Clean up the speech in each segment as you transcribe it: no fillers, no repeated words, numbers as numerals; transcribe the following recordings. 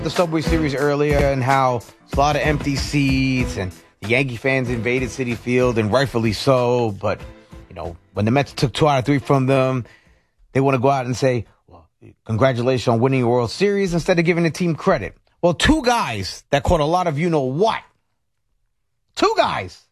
The Subway Series earlier and how it's a lot of empty seats and the Yankee fans invaded Citi Field, and rightfully so. But, you know, when the Mets took 2 out of 3 from them, they want to go out and say, well, congratulations on winning the World Series instead of giving the team credit. Well, 2 guys that caught a lot of you-know-what. 2 guys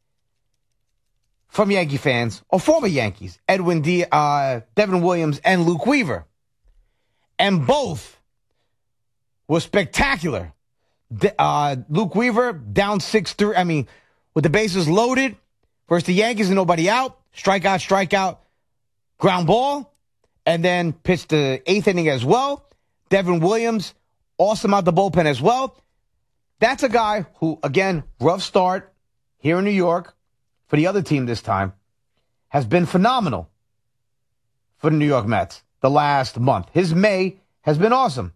from Yankee fans, or former Yankees, Devin Williams and Luke Weaver. And both were spectacular. Luke Weaver down 6-3. With the bases loaded versus the Yankees and nobody out. Strikeout, ground ball. And then pitched the 8th inning as well. Devin Williams, awesome out the bullpen as well. That's a guy who, again, rough start here in New York for the other team this time, has been phenomenal for the New York Mets the last month. His May has been awesome.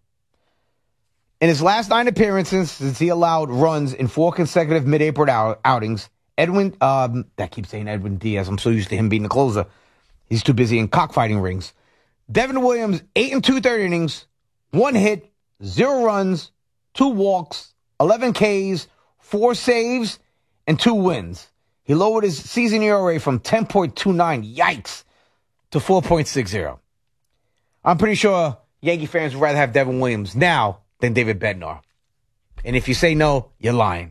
In his last 9 appearances, since he allowed runs in 4 consecutive mid-April outings, I keep saying Edwin Diaz. I'm so used to him being the closer. He's too busy in cockfighting rings. Devin Williams, 8 2/3 innings, 1 hit, 0 runs, 2 walks, 11 Ks, 4 saves, and 2 wins. He lowered his season ERA from 10.29, yikes, to 4.60. I'm pretty sure Yankee fans would rather have Devin Williams now than David Bednar. And if you say no, you're lying.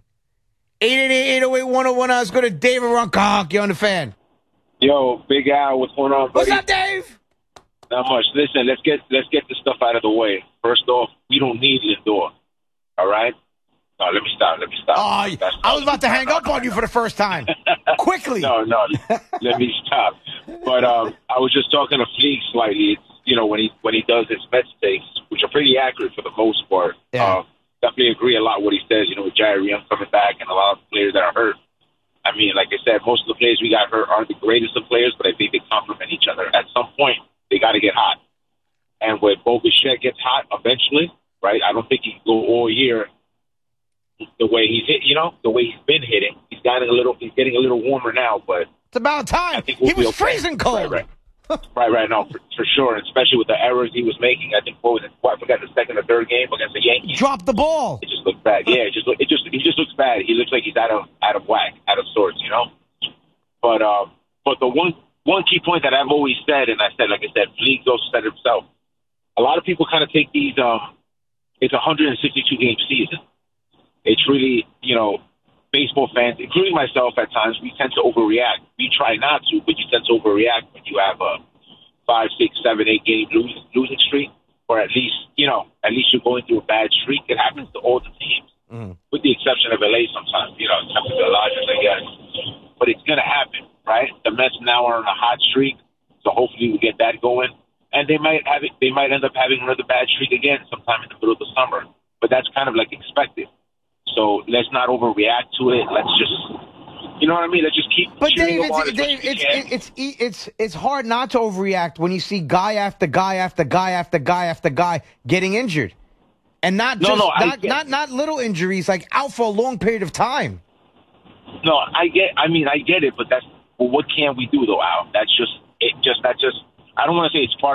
888-808-1019. Let's go to David Runcock. You're on the Fan. Yo, Big Al, what's going on, buddy? What's up, Dave? Not much. Listen, let's get this stuff out of the way. First off, we don't need Lindor. All right? No, let me stop. Oh, I was about to hang up on you for the first time. Quickly. No, let me stop. But I was just talking to Fleek slightly. When he does his Mets takes, which are pretty accurate for the most part. Yeah. Definitely agree a lot with what he says, with Jerry Young coming back and a lot of players that are hurt. Like I said, most of the players we got hurt aren't the greatest of players, but I think they complement each other. At some point, they got to get hot. And when Bo Bichette gets hot eventually, right, I don't think he can go all year the way he's hit, the way he's been hitting. He's getting a little warmer now, but it's about time. I think he was freezing cold. Right. No, for sure. Especially with the errors he was making. I think I forgot the second or third game against the Yankees. Dropped the ball. It just looked bad. Yeah, he just looks bad. He looks like he's out of whack, out of sorts, But the one key point that I've always said, and like I said, Fleek also said it himself. A lot of people kind of take these. It's a 162 game season. It's really, baseball fans, including myself at times, we tend to overreact. We try not to, but you tend to overreact when you have a 5, 6, 7, 8 game losing streak, or at least you're going through a bad streak. It happens to all the teams, with the exception of LA sometimes. It happens to the Dodgers, I guess. But it's going to happen, right? The Mets now are on a hot streak, so hopefully we get that going. And they might end up having another bad streak again sometime in the middle of the summer. But that's kind of like expected. So let's not overreact to it. Let's just, you know what I mean? Let's just keep. But Dave, it's hard not to overreact when you see guy after guy after guy after guy after guy getting injured, and not little injuries, like out for a long period of time. No, I get it, but what can we do though, Al? That's just. I don't want to say it's part